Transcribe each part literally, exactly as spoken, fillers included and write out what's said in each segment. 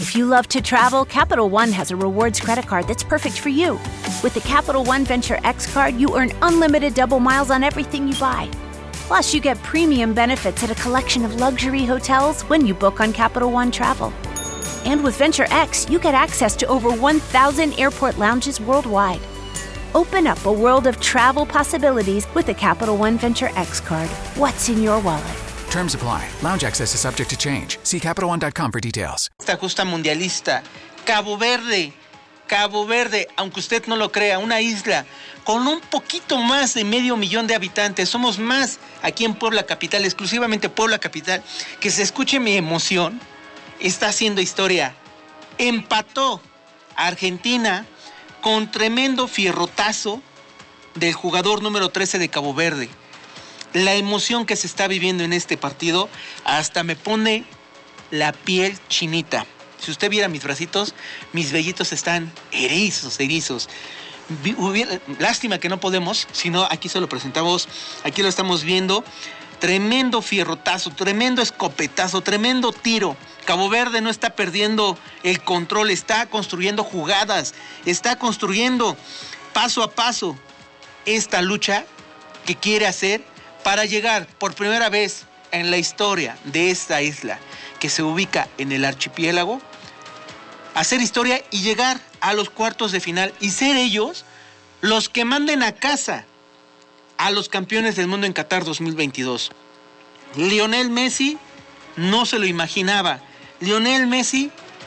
If you love to travel, Capital One has a rewards credit card that's perfect for you. With the Capital One Venture X card, you earn unlimited double miles on everything you buy. Plus, you get premium benefits at a collection of luxury hotels when you book on Capital One Travel. And with Venture X, you get access to over one thousand airport lounges worldwide. Open up a world of travel possibilities with the Capital One Venture X card. What's in your wallet? Terms apply. Lounge access is subject to change. See Capital One dot com for details. Esta justa mundialista, Cabo Verde, Cabo Verde, aunque usted no lo crea, una isla con un poquito más de medio millón de habitantes. Somos más aquí en Puebla Capital, exclusivamente Puebla Capital. Que se escuche mi emoción, está haciendo historia. Empató a Argentina con tremendo fierrotazo del jugador número trece de Cabo Verde. La emoción que se está viviendo en este partido hasta me pone la piel chinita. Si usted viera mis bracitos, mis vellitos están erizos, erizos. Lástima que no podemos, sino aquí se lo presentamos, aquí lo estamos viendo. Tremendo fierrotazo, tremendo escopetazo, tremendo tiro. Cabo Verde no está perdiendo el control, está construyendo jugadas, está construyendo paso a paso esta lucha que quiere hacer para llegar por primera vez en la historia de esta isla que se ubica en el archipiélago, hacer historia y llegar a los cuartos de final y ser ellos los que manden a casa a los campeones del mundo en Qatar dos mil veintidós. Lionel Messi no se lo imaginaba. Lionel Messi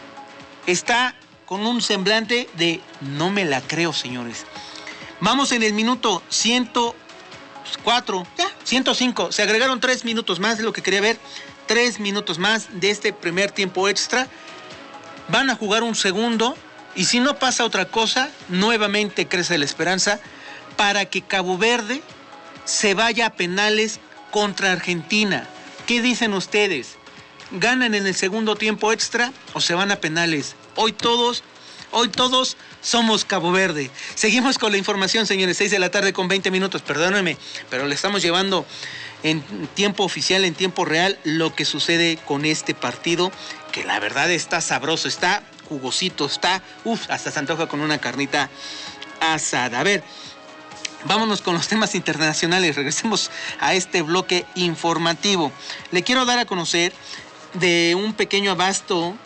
está con un semblante de no me la creo, señores. Vamos en el minuto ciento cuatro, ya, ciento cinco. Se agregaron tres minutos más de lo que quería ver. Tres minutos más de este primer tiempo extra. Van a jugar un segundo y si no pasa otra cosa, nuevamente crece la esperanza para que Cabo Verde se vaya a penales contra Argentina. ¿Qué dicen ustedes? ¿Ganan en el segundo tiempo extra o se van a penales? Hoy todos, hoy todos somos Cabo Verde. Seguimos con la información, señores. seis de la tarde con veinte minutos. Perdónenme, pero le estamos llevando en tiempo oficial, en tiempo real, lo que sucede con este partido, que la verdad está sabroso, está jugosito, está, uff, hasta se antoja con una carnita asada. A ver, vámonos con los temas internacionales. Regresemos a este bloque informativo. Le quiero dar a conocer de un pequeño abasto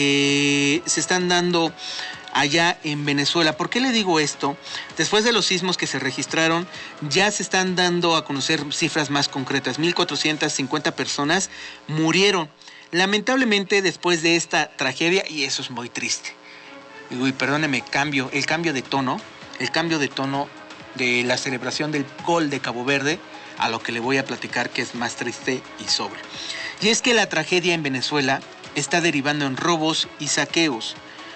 que se están dando allá en Venezuela. ¿Por qué le digo esto? Después de los sismos que se registraron, ya se están dando a conocer cifras más concretas. mil cuatrocientas cincuenta personas murieron, lamentablemente, después de esta tragedia, y eso es muy triste. Uy, perdóneme, cambio, el cambio de tono, el cambio de tono de la celebración del gol de Cabo Verde a lo que le voy a platicar, que es más triste y sobre. Y es que la tragedia en Venezuela está derivando en robos y saqueos.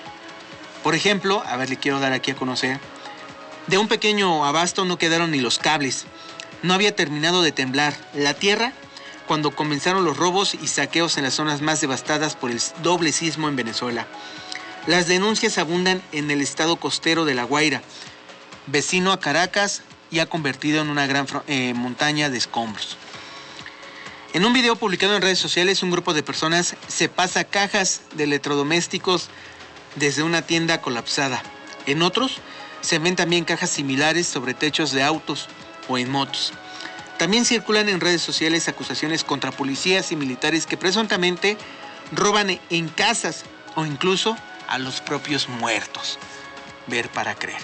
Por ejemplo, a ver, le quiero dar aquí a conocer, de un pequeño abasto no quedaron ni los cables. No había terminado de temblar la tierra cuando comenzaron los robos y saqueos en las zonas más devastadas por el doble sismo en Venezuela. Las denuncias abundan en el estado costero de La Guaira, vecino a Caracas, y ha convertido en una gran eh, montaña de escombros. En un video publicado en redes sociales, un grupo de personas se pasa cajas de electrodomésticos desde una tienda colapsada. En otros, se ven también cajas similares sobre techos de autos o en motos. También circulan en redes sociales acusaciones contra policías y militares que presuntamente roban en casas o incluso a los propios muertos. Ver para creer.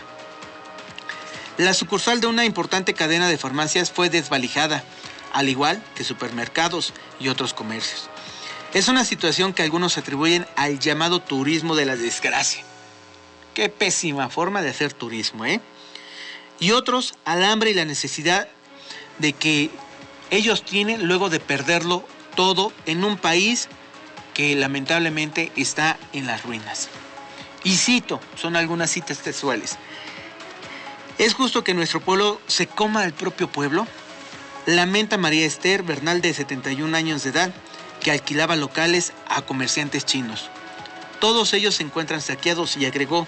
La sucursal de una importante cadena de farmacias fue desvalijada, al igual que supermercados y otros comercios. Es una situación que algunos atribuyen al llamado turismo de la desgracia. Qué pésima forma de hacer turismo, ¿eh? Y otros al hambre y la necesidad de que ellos tienen luego de perderlo todo en un país que lamentablemente está en las ruinas. Y cito, son algunas citas textuales. ¿Es justo que nuestro pueblo se coma al propio pueblo? Lamenta María Esther Bernal, de setenta y un años de edad, que alquilaba locales a comerciantes chinos. Todos ellos se encuentran saqueados, y agregó,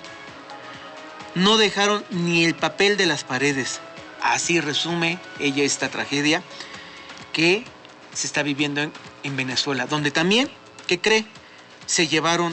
no dejaron ni el papel de las paredes. Así resume ella esta tragedia que se está viviendo en, en Venezuela, donde también, ¿qué cree? Se llevaron